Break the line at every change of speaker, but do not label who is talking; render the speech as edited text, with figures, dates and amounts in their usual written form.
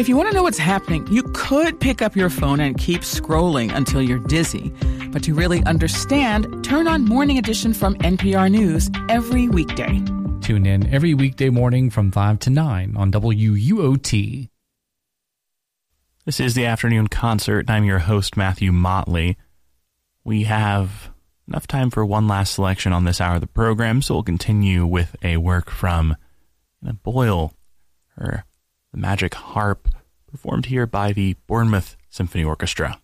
if you want to know what's happening, you could pick up your phone and keep scrolling until you're dizzy. But to really understand, turn on Morning Edition from NPR News every weekday.
Tune in every weekday morning from 5 to 9 on WUOT.
This is the Afternoon Concert, and I'm your host, Matthew Motley. We have enough time for one last selection on this hour of the program, so we'll continue with a work from Anna Boyle, her The Magic Harp, performed here by the Bournemouth Symphony Orchestra.